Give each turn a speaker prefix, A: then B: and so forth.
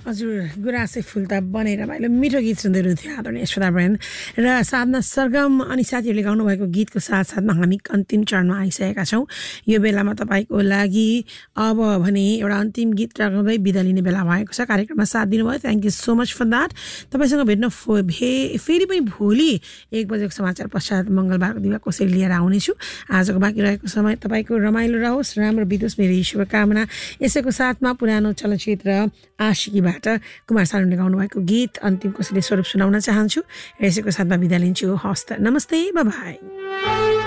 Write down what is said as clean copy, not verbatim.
A: हजुर गुराँसे फुल त बने रमाइलो मिठो गीत सुन्दै हुनुहुन्थ्यो आदरणीय श्रोता बहन र साधना सरगम अनि साथीहरूले गाउनुभएको गीतको साथसाथमा हामी अन्तिम चरणमा आइसकेका छौँ। यो बेलामा तपाईँको लागि अब भने एउटा अन्तिम गीत गाउँदै बिदा लिने बेला भएको छ। कार्यक्रममा साथ दिनुभयो, thank you so much for that. तपाईँसँग भेट्न फेरि पनि भोलि 1 बजेको समाचार पश्चात मङ्गलबारको दिवा कसरी लिएर आउनेछु। आजको बाँकी रहेको समय तपाईँको रमाइलो रहोस्, राम्रो बितोस्, मेरी शुभकामना। यसैको साथमा पुरानो चलचित्र आशिकीबाट कुमार सानुले गाउनुभएको गीत अन्तिम कसैले स्वरूप सुनाउन चाहन्छु। यसैको साथमा बिदा लिन्छु। हस्त नमस्ते, बाई बाई।